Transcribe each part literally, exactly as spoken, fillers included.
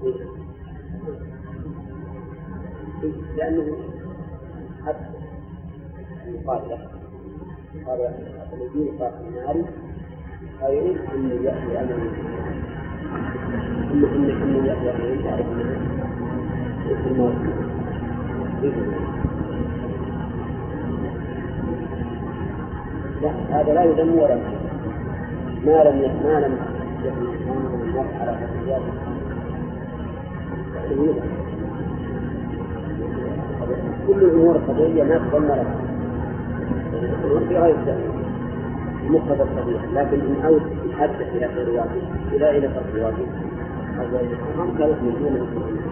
لأنه حد يقال له قال الذي يقال في النار خير أن يأتي أمل ثم إنك أن يأتي أمل تعرف منه في الموت لا هذا لا يذم ولا ما لم ما لم يكن الإنسان من المرحلة الرياضة كل الأمور الطبيعية ما تضمن الأمور في غير السبب مقتضى الطبيعة، لكن إن أود يتحدث إلى غير واجب إلى إلى فرق واجب أو غير الحرام كانت من دون المسلمين.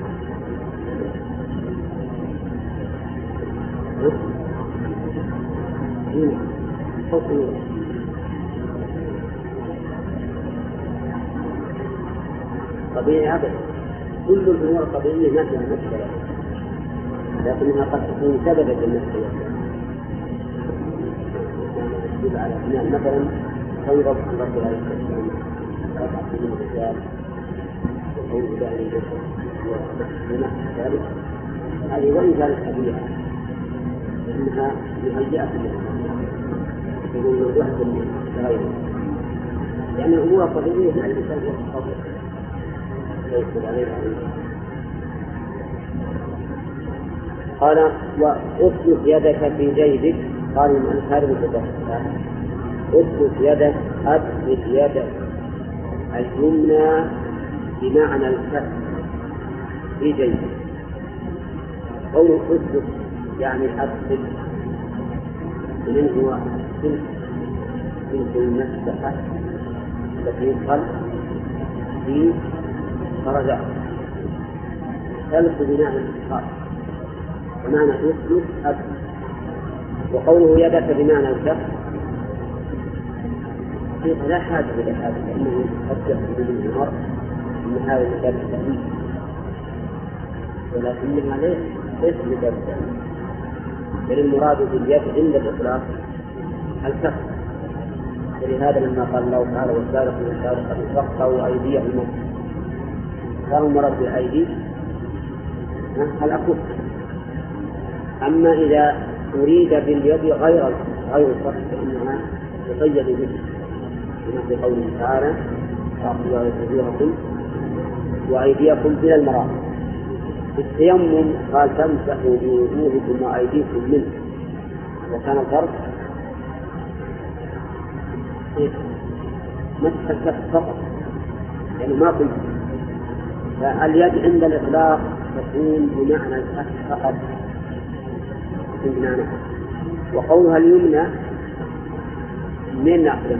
طبيعي أبدا كل الأمور الطبيعية ما فيها مشكلة، لكنها قد تكون سببا للمشكلة. على أن مثلا تنظر في رب العالمين رفع من الرجال وقول داعي الجسد ونحو ذلك، هذه وإن كانت طبيعة فإنها مهيئة يقول من وحد لغيره، لأن الأمور الطبيعية هي الإنسان هو الخطر يكتب عليه عليه. قال وأسلك يدك في جيبك، قال من هذا المتدخل أسلك يدك أسلك يدك اليمنى بمعنى الكف في جيبك. قوله أسلك يعني أسلك من هو سلك سلك المسبحة التي يدخل في فرجع سلك بمعنى الإسقاط ومعنى أسلك أسلك. وقوله يدك بمعنى الكف لا حاجة إلى هذا، لأنه قد يحصل من المرء أن هذا مثال التأمين، ولكنها ليس مثال التأمين، بل المراد باليد عند الإطلاق الكف. ولهذا لما قال الله تعالى والسارق والسارقة فاقطعوا أيديهما كانوا مراد بالأيدي الأكف. أما إذا أريد باليد غير غير الكف فإنها تقيد به في قوله تعالى فاقطعوا أيديكم وأيديكم إلى المرافق. في التيمم قال تمسحوا بوجوهكم وأيديكم منه، وكان الفرق مسح الكف فقط يعني ما قلت. فاليد عند الإطلاق تكون بمعنى الكف فقط بمعنى. وقولها اليمنى من نأخذ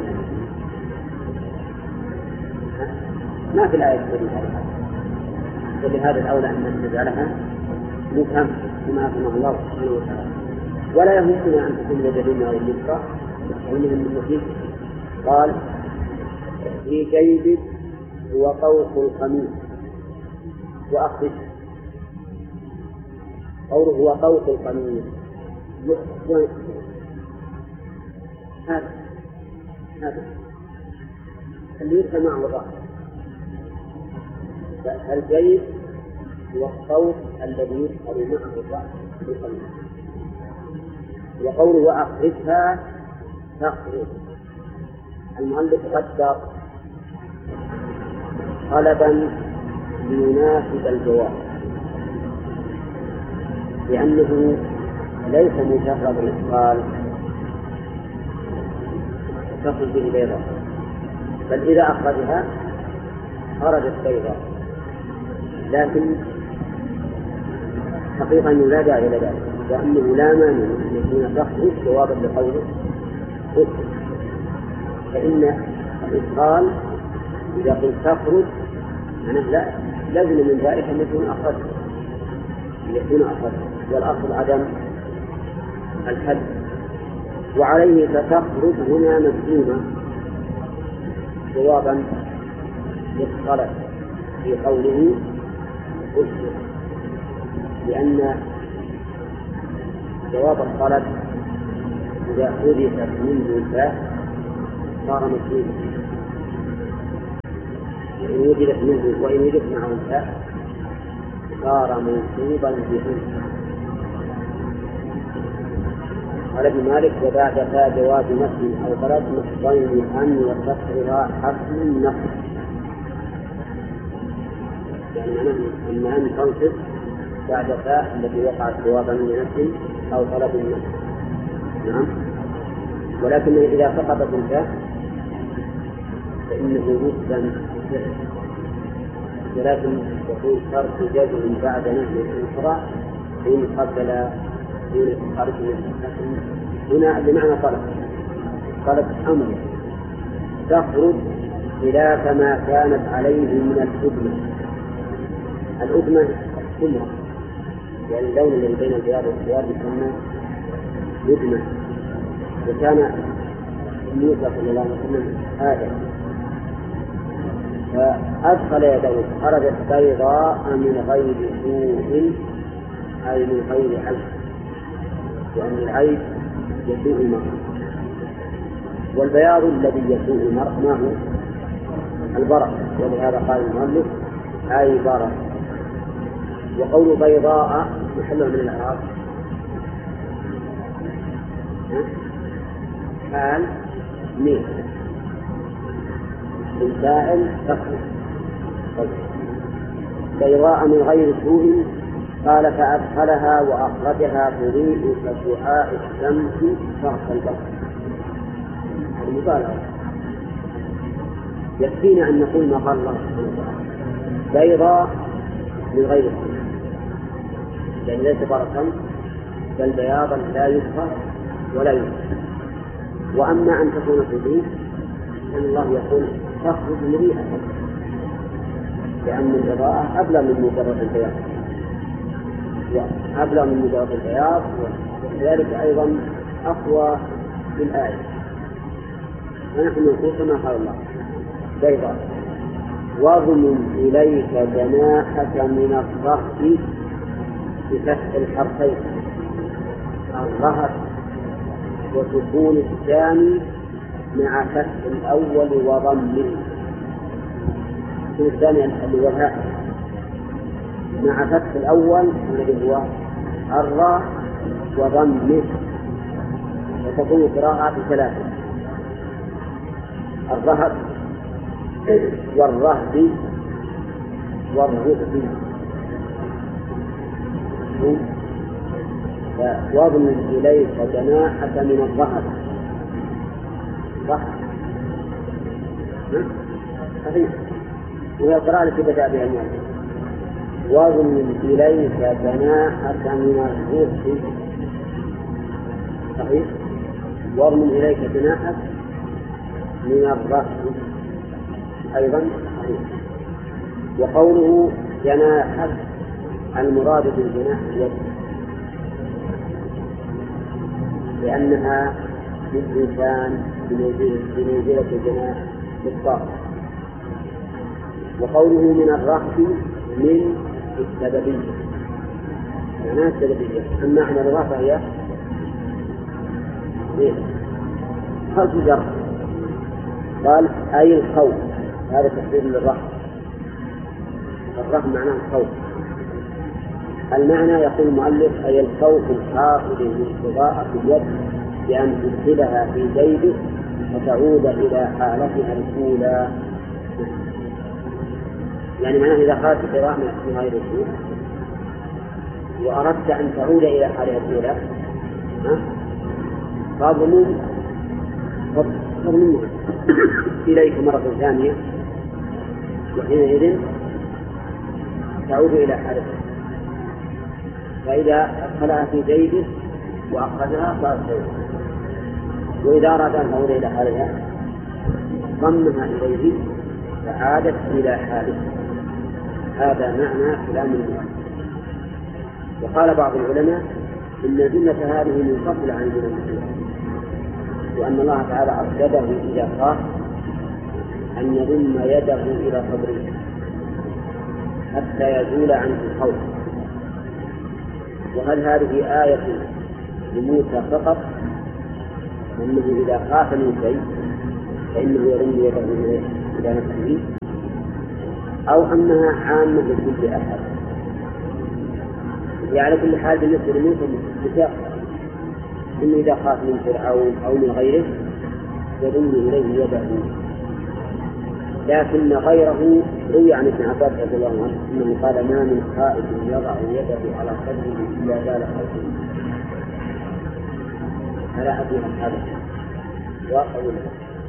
ما في الآية الكريمة، ولهذا الأولى أن نجعلها مفهم كما أفهم الله سبحانه وتعالى. ولا يهمنا أن تكون يد اليمنى أو اليسرى، ومن المسلمين قال في جيبك هو طوق القميص وأخرج. قوله هو طوق القميص هذا هذا اللي يرفع معه الرأس. الجيب هو الطوق الذي يدخل معه الرأس بالقميص. وقوله وأخرجها تخرج. المؤلف قدر طلبا ليناسب الجواب، لأنه ليس مجرد الإدخال تخرج به بيضاء، بل إذا أخرجها خرجت بيضاء، لكن حقيقة أنه لا داعي إلى ذلك، لأنه لا مانع أن يكون تخرج جوابا لقوله أخرج. فإن الإدخال إذا قلت تخرج معناه لا لازم من ذلك أن يكون أخرج أن يكون أخرج والأصل عدم الحد. وعليه فتخرج هنا مجزومة جوابا للطلب في قوله أخرج، لأن جواب الطلب إذا حدثت منه الفاء صار مجزوما، إن وجدت منه وإن وجدت معه التاء صار منصوبا بأنثى. قال ابن مالك وبعد فاء جواب نفس أو طلب نصبين أن وكسرها حرف النصب، يعني معناه أن أن تنصب بعد فاء التي وقعت جوابا من نفس أو طلب النصب. نعم. ولكن إذا سقطت الفاء فإنه يسلم الفعل، ولكن يكون شرط جزم بعد نهي الأخرى إن قبل حين خارج من هنا بمعنى طلب طلب أمر تخرج خلاف ما كانت عليه من الأدمة. الأدمة حمرة، يعني اللون الذي بين البياض والسواد يسمى أدمة. وكان موسى صلى الله عليه وسلم آدم فأدخل يده خرجت بيضاء من غير سوء أي من غير عيب، لأن العيب يسوء المرء، والبياض الذي يسوء المرء ما هو البرق، ولهذا قال المؤلف أي برق. وقول بيضاء محل من الإعراب حال مين السائل تخرج بيضاء من غير سوء. قال فأدخلها وأخرجها تضيء كشعاع الشمس شرق البصر. المبالغة يكفينا أن نقول ما قال الله سبحانه وتعالى بيضاء من غير سوء، يعني ليس برقا بل بياضا لا يكفر ولا يكفر. وأما أن تكون تضيء فإن الله يقول تخرج مريئة، لأن الإضاءة أبلغ من مجرد البياض أبلغ من مجرد البياض وكذلك أيضا أقوى للآية. ونحن نقول كما قال الله بيضاء واضم إليك جناحك من الرهب بفتح الحرفين الرهب وسكون الثاني مع فتح الأول وضمه، الثاني اللي هو الهاء مع فتح الأول الذي هو الراء وضمه، وتكون قراءة بثلاثة الرهب والرهب والرهب. واضم إليك جناحك من الرهب صح؟ صحيح. وهي القراءة التي بدأ بها المؤلف واضم إليك جناحك من الرهب صحيح. واضم إليك جناحك من الرهب أيضا صحيح. وقوله جناحك المراد بالجناح اليد، لأنها للإنسان بمنزلة الجناح بالطاقة. وقوله من الرهب من السببية، معناها السببية. أما معنى الرهب هي خلف الجر، قال أي الخوف، هذا تفسير للرهب. الرهب معناه الخوف. المعنى يقول المؤلف أي الخوف الحاصل من استضاءة اليد بأن تدخلها في جيبه وتعود إلى حالتها الأولى. يعني معناه إذا خرجت قراءة من غير الشيء وأردت أن تعود إلى حالها الأولى فاضمن فاضمن إليك مرة ثانية، وحينئذ تعود إلى حالتها. فإذا أدخلها في جيبه وأخرجها صارت جيبه، وإذا أراد أن تعود إلى حالها ضمها إليه فعادت إلى حالها. هذا معنى كلام المؤلف. وقال بعض العلماء إن الجملة هذه منفصلة عن الجملة، وأن الله تعالى أرشده إذا خاف أن يضم يده إلى صدره حتى يزول عنه الخوف. وهل هذه آية لموسى فقط، أنه إذا خاف من شيء فإنه يضم يده إلى نفسه، أو أنها عامة لكل أحد. يعني على كل حال بالنسبة لموسى بشاق إنه إذا خاف من فرعون أو من غيره يضم إليه يده، لكن غيره روي عن ابن عباس رضي الله عنه أنه قال ما من خائف يضع يده على قلبه إلا زال خوفه. فلا أدري عن هذا واقع ولا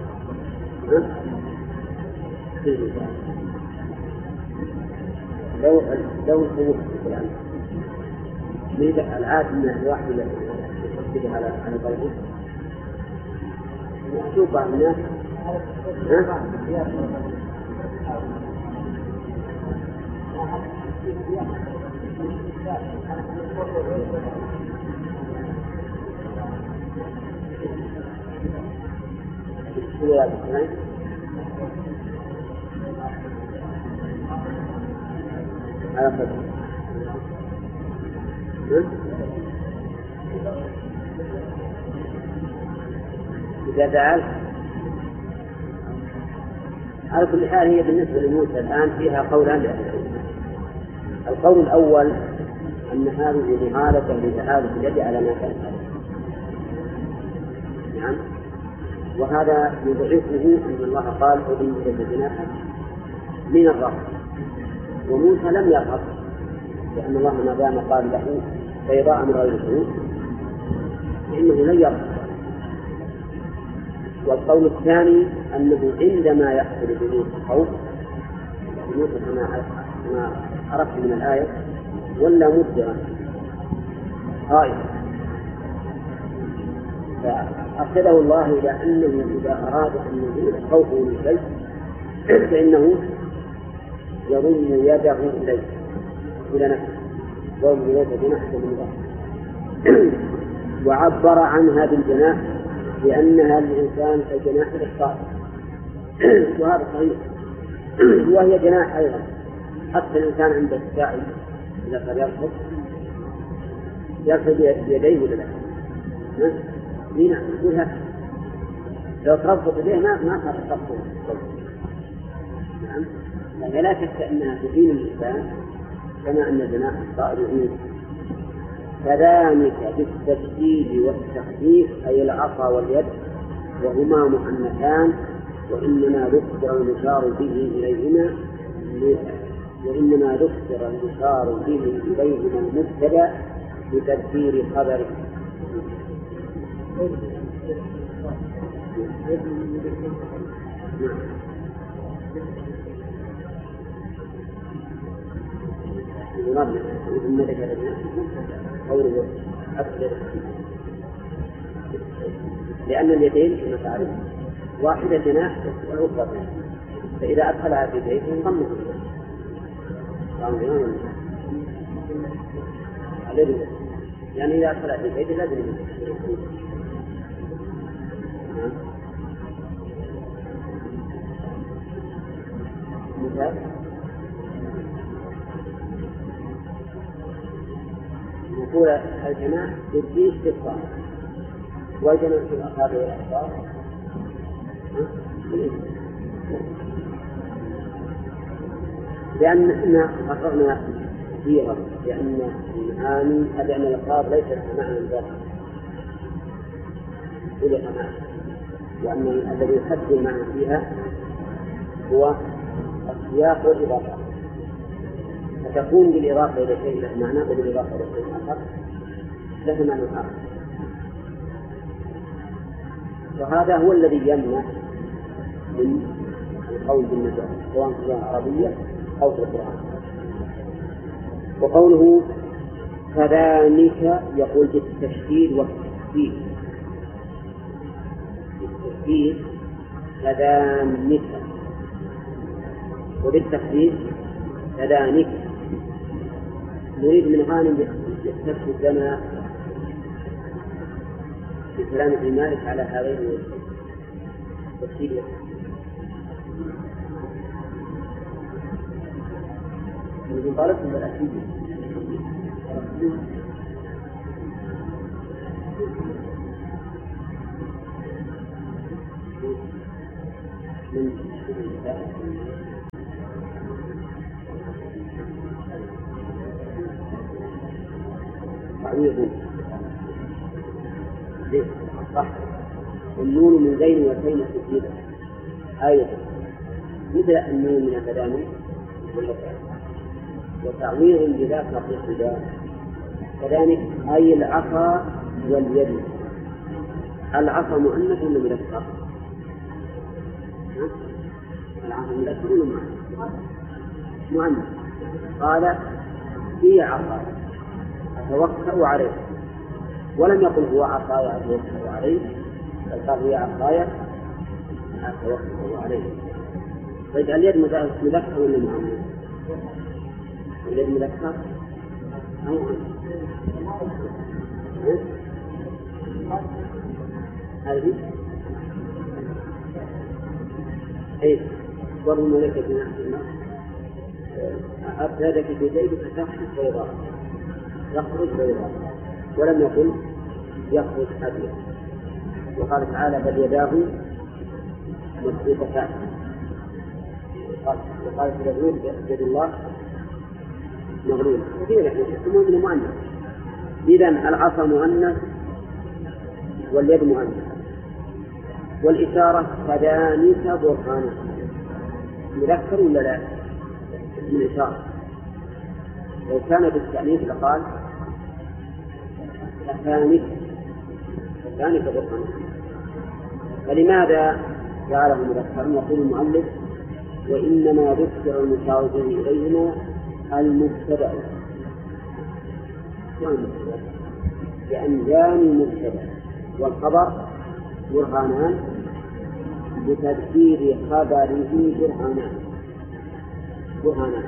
لو لو الخوف الآن العادة من الواحد يحسب على على قلبه مكتوب بعض الناس على قلبه إذا دعا. على كل حال هي بالنسبة لموسى الآن فيها قولان لأهل العلم. القول الأول أن هذه محالة لذهاب اليد على ما كان نعم، وهذا يضعفه أن الله قال أذن جناحك من الرهب، وموسى لم يرهب لأن الله ما دام قال له بيضاء من غير سوء فإنه لن يرهب. والقول الثاني أنه عندما يحصل بموسى الخوف موسى كما عرفت من الآية ولا مدبرا خائفا، فأرشده الله إلى أنه إذا أراد أن يزيل خوفه من شيء فإنه يضم يده إليه إلى نفسه ويضم يده بنفسه من ظهره. وعبر عنها بالجناح لأنها الإنسان كجناح للطائر وهذا صحيح، وهي جناح أيضا. حتى الإنسان عند الساعي إذا قد يرفض يرفض بيديه ولا لا؟ نعم يقول هكذا لو ترفض بيده ما ما صار ترفض. نعم يعني لا شك أنها تدين الإنسان كما أن جناح الطائر يعين. كذلك بالتشديد والتخفيف أي العصا واليد وهما مؤنثان، وإنما ذكر المشار به إليهما وإنما ذكر المشار به إليهما المبتدأ بتذكير خبره. لأن اليدين كما تعرف واحدة جناح والأخرى جناح، فإذا أدخلها في بيته انضم إليه، يعني إذا أدخلها في بيته لازم مثال نقول الجناح يجيش في الصالح والجناح في الأصابع والأصابع، لأننا قررنا كثيرا لأن المعاني لأن الألفاظ ليست معنى ذاتي إلى معنى، وأن الذي يحدد المعنى فيها هو السياق والإضافة، فتكون بالإضافة إلى شيء له معنى وبالإضافة إلى شيء آخر له معنى آخر. وهذا هو الذي يمنع من القول بالنجاة سواء في اللغة العربية أو في القرآن. وقوله كذلك يقول بالتشديد والتخفيف، بالتشديد كذلك وبالتخفيف كذلك. نريد من غانم يستفسد لنا بكلام ابن مالك على هذين التشديد. من طالبكم بالأكيد من تعويض صح. النون من بين وسين تجيبه أيضا مثل النون من الكلام وتعويض بذاك الصفة كذلك. أي العصا واليد. العصا مؤنث ولا مذكر؟ العصا مذكر ولا مؤنث؟ قال هي عصا أتوكأ عليه، ولم يقل هو عصاي أتوكأ عليه، بل قال هي عصاي أتوكأ عليه. طيب اليد مذكر ولا مؤنث؟ اليد مذكر أو مؤنث؟ هذه أي ضرب الملكة بناء أبدك في يديك فتخرج بيضاء، يخرج بيضاء، ولم يقل يخرج أبيض. وقال تعالى بل يداه مبسوطتان، وقال في اليهود يد الله مغلولة. كثيرا يسمون من مؤنث. إذن العصا مؤنث واليد مؤنث. والإشارة كذلك برهانه مذكر ولا لا؟ من إشارة. لو كان بالتأنيث لقال كذلك كذلك برهانه. فلماذا جعله مذكرا؟ يقول المؤلف وإنما ذكر المشار به إليهما المبتدأ، لأن جاني مبتدأ والخبر برهانان بتذكير خبره برهانان برهانان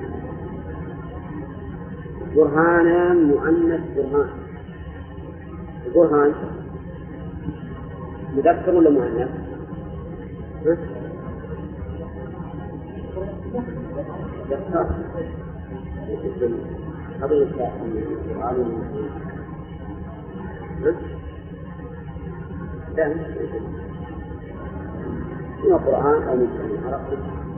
برهانان مؤنث برهان. برهان مذكر ولا مؤنث؟ ذكر قبل القرآن لا من القرآن أو من العرب.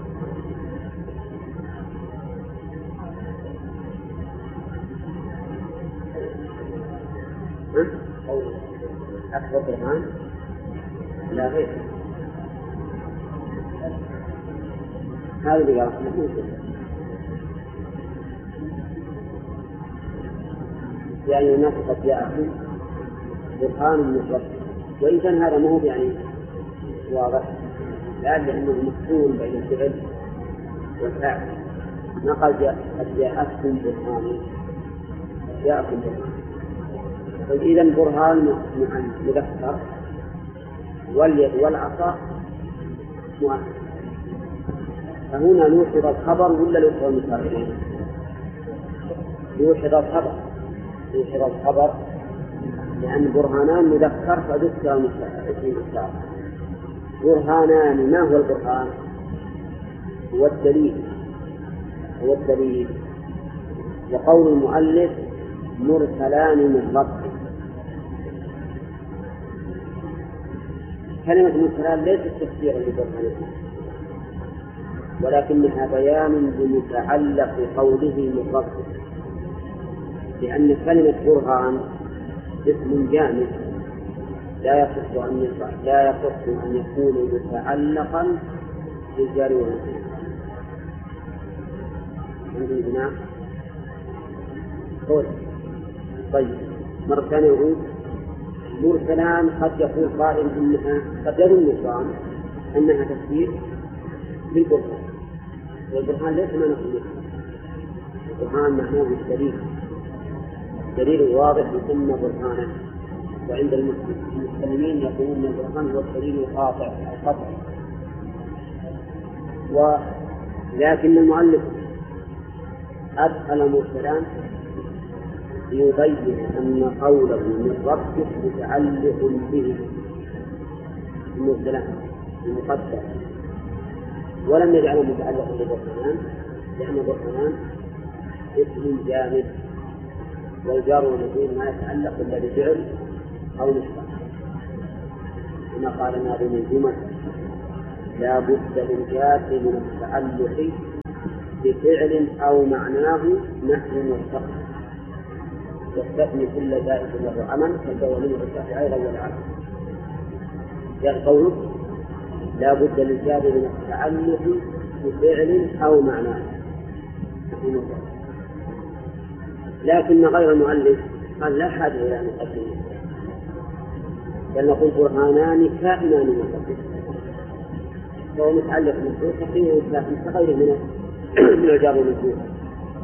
أكبر القرآن لا غير هذا اللي قال يعني الناس قد جاءهم برهان مطلق، وإن كان هذا مو يعني واضح، لأنه مفصول بين الفعل والفاعل. ما قال قد جاءتكم برهان، جاءكم برهان. فإذا برهان مذكر واليد والعصا مؤنث. فهنا نوحظ الخبر ولا نوحظ المشار؟ نوحظ الخبر نوحظ الخبر لأن برهانان مذكر فذكر اسم المشار. برهانان، ما هو البرهان؟ هو الدليل هو الدليل وقول المؤلف مرسلان من ربك. كلمة مرسلان ليست تفسيرا لبرهانه، ولكنها بيان بمتعلق قوله من ربك، لأن كلمة برهان اسم جامد لا يصح أن لا يصح أن يكون متعلقا بالجار والمجرور. عندي بناء قول. طيب مرة ثانية يقول مرسلان، قد يقول قائل إنها قد يظن الظان أنها تفسير بالبرهان، والبرهان ليس ما نقول. البرهان معناه الدليل، دليل واضح يسمى برهانا، وعند المسلمين يقولون البرهان هو الدليل القاطع القطع. ولكن المؤلف أدخل مرسلان ليبين أن قوله من ربك متعلق به المرسلان المقدر، ولم يجعله متعلقا بالبرهان، لأن البرهان اسم جامد، والجار والمجرور ما يتعلق إلا بفعل أو نصب، كما قال الناظم من جمل لا بد للجار من التعلق بفعل أو معناه نحو مستقبل. يستثني كل زائد له عمل فسوى منه الشافعي غير العمل. يعني قوله لا بد للزاد من التعلق بفعل أو معناه، لكن غير المؤلف قال لا حاجة إلى أن نقدم، بل نقول برهانان كائنان مقدم، فهو متعلق بالمنصوص حقيقي لكن كغيره من من الجار والمجرور.